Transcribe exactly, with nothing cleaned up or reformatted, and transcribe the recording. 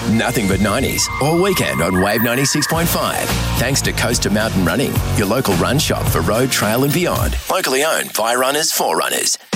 Nothing but nineties all weekend on Wave ninety-six point five. Thanks to Coast to Mountain Running, your local run shop for road, trail and beyond. Locally owned by runners for runners.